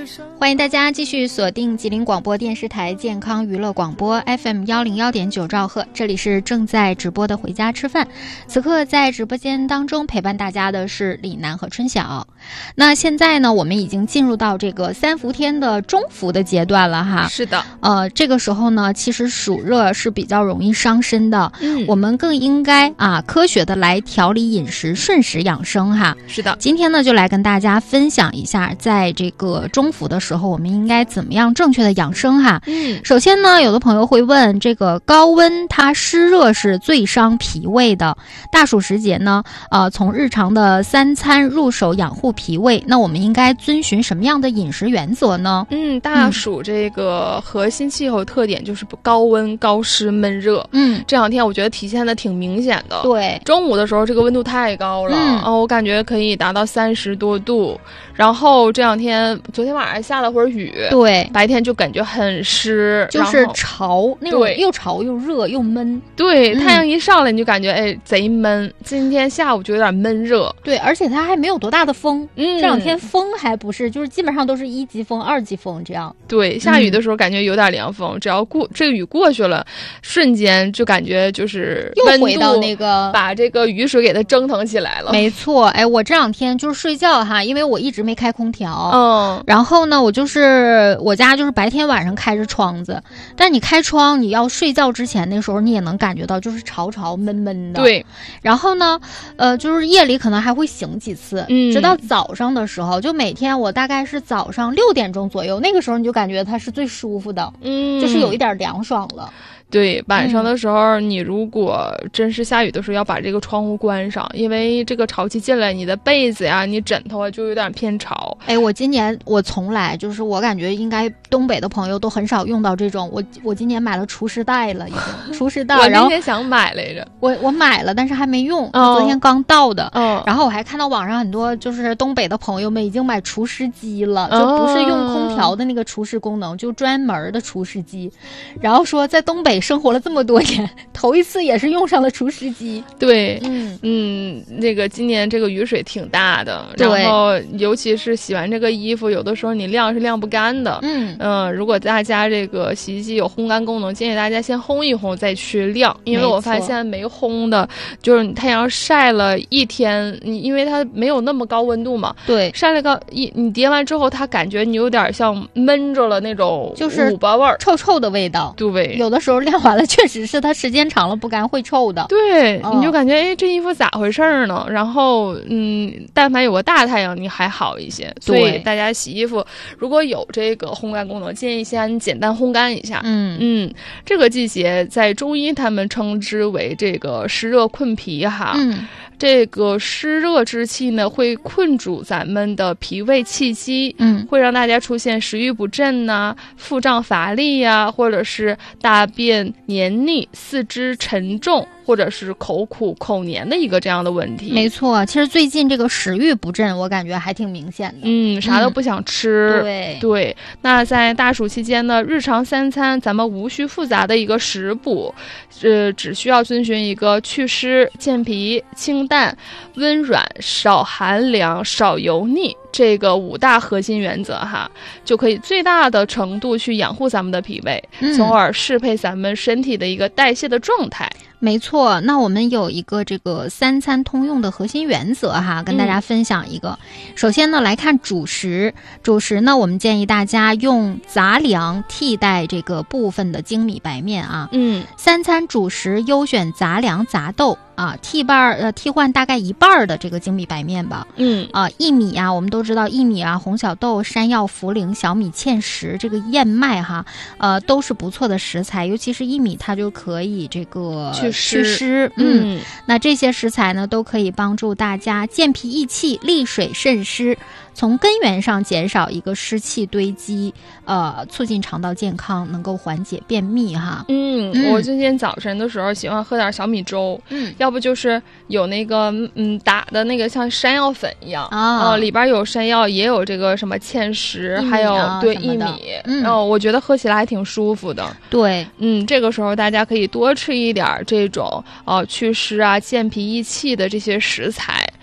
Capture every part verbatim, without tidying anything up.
欢迎大家继续锁定吉林广播电视台健康娱乐广播 F M 一零一点九兆赫，这里是正在直播的回家吃饭。此刻在直播间当中陪伴大家的是李楠和春晓。那现在呢，我们已经进入到这个三伏天的中伏的阶段了哈。 是的， 呃，这个时候呢，其实暑热是比较容易伤身的， 嗯， 我们更应该啊科学的来调理饮食，顺时养生哈。 是的， 今天呢，就来跟大家分享一下，在这个中伏的时候，我们应该怎么样正确的养生哈。 嗯， 首先呢，有的朋友会问，这个高温它湿热是最伤脾胃的，大暑时节呢，呃，从日常的三餐入手养护脾胃，那我们应该遵循什么样的饮食原则呢？ 嗯，大暑这个核心气候特点就是高温、高湿、闷热。 嗯， 这两天我觉得体现的挺明显的。 对， 中午的时候这个温度太高了， 嗯哦，我感觉可以达到三十多度。然后这两天，昨天晚上下了会儿雨， 对， 白天就感觉很湿， 就是潮，那种对又潮又热又闷。 对， 嗯太阳一上来你就感觉哎贼闷。今天下午就有点闷热， 对，而且它还没有多大的风， 嗯， 这两天风还不是，就是基本上都是一级风、二级风这样。 对，下雨的时候感觉有点凉风，嗯、只要过这个雨过去了，瞬间就感觉就是又回到那个把这个雨水给它蒸腾起来了。 没错，哎，我这两天就是睡觉哈，因为我一直没开空调， 嗯， 然后呢，我就是我家就是白天晚上开着窗子，但你开窗，你要睡觉之前那时候你也能感觉到就是潮潮闷闷的。 对， 然后呢，呃，就是夜里可能还会醒几次， 嗯， 直到早上的时候，就每天我大概是早上六点钟左右，那个时候你就感觉它是最舒服的， 嗯， 就是有一点凉爽了。 对，晚上的时候、嗯、你如果真是下雨的时候要把这个窗户关上，因为这个潮气进来，你的被子呀你枕头啊就有点偏潮。 哎，我今年我从来就是我感觉应该东北的朋友都很少用到这种，我我今年买了除湿袋了，已经除湿袋。 我那天想买来着， 我我买了，但是还没用， 哦、 昨天刚到的。 嗯， 然后我还看到网上很多就是东北的朋友们已经买除湿机了，哦、就不是用空调的那个除湿功能，就专门的除湿机。然后说在东北生活了这么多年，头一次也是用上了除湿机。 对， 嗯嗯，那个今年这个雨水挺大的， 对， 然后尤其是洗完这个衣服，有的时候你晾是晾不干的。 嗯嗯，如果大家这个洗衣机有烘干功能，建议大家先烘一烘再去晾，因为我发现没烘的，就是你太阳晒了一天，你因为它没有那么高温度嘛， 对， 晒了个一你叠完之后，它感觉你有点像闷着了那种， 就是五巴味儿， 臭臭的味道。 对， 有的时候晾完了，确实是它时间长了不干会臭的。 对， 哦、 你就感觉哎，这衣服咋回事呢？然后嗯，但凡有个大太阳，你还好一些。所以大家洗衣服如果有这个烘干功能，建议先简单烘干一下。 嗯嗯，这个季节在中医他们称之为这个湿热困脾哈。 嗯。 这个湿热之气呢，会困住咱们的脾胃气机， 嗯， 会让大家出现食欲不振呐、腹胀乏力呀，或者是大便黏腻、四肢沉重，或者是口苦口黏的一个这样的问题。 没错，其实最近这个食欲不振，我感觉还挺明显的。 嗯，啥都不想吃。 嗯、对对，那在大暑期间呢，日常三餐咱们无需复杂的一个食补，呃，只需要遵循一个祛湿、健脾、清淡、温软、少寒凉、少油腻这个五大核心原则哈，就可以最大的程度去养护咱们的脾胃， 嗯、 从而适配咱们身体的一个代谢的状态。 没错，那我们有一个这个三餐通用的核心原则哈，跟大家分享一个。嗯、首先呢，来看主食，主食呢，我们建议大家用杂粮替代这个部分的精米白面啊。 嗯， 三餐主食优选杂粮杂豆啊，替半呃替换大概一半的这个精米白面吧。 嗯啊，薏米啊，我们都知道薏米啊、红小豆、山药、茯苓、小米、芡实，这个燕麦哈，呃，都是不错的食材，尤其是薏米，它就可以这个祛湿。 祛湿，嗯，嗯那这些食材呢，都可以帮助大家健脾益气、利水渗湿，从根源上减少一个湿气堆积，呃，促进肠道健康，能够缓解便秘哈。 嗯，嗯我最近早晨的时候喜欢喝点小米粥， 嗯， 要不就是有那个嗯打的那个像山药粉一样啊、 呃，里边有山药，也有这个什么芡实， 啊、 还有对薏米， 嗯， 然后我觉得喝起来还挺舒服的。 对， 嗯，这个时候大家可以多吃一点这种呃祛湿啊、健脾益气的这些食材。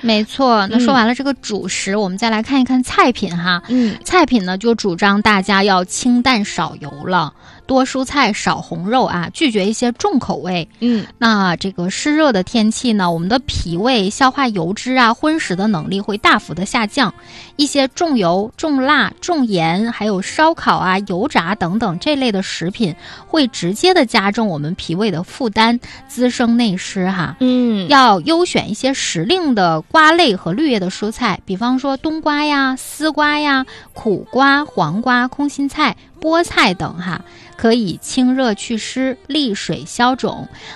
没错。那说完了这个主食，嗯、我们再来看一看菜品哈。 嗯， 菜品呢就主张大家要清淡少油了，多蔬菜少红肉啊，拒绝一些重口味。 嗯， 那这个湿热的天气呢，我们的脾胃消化油脂啊、荤食的能力会大幅的下降，一些重油、重辣、重盐，还有烧烤啊、油炸等等这类的食品，会直接的加重我们脾胃的负担，滋生内湿哈。 嗯， 要优选一些时令的瓜类和绿叶的蔬菜，比方说冬瓜呀、丝瓜呀、苦瓜、黄瓜、空心菜、菠菜等哈，可以清热祛湿、利水消肿。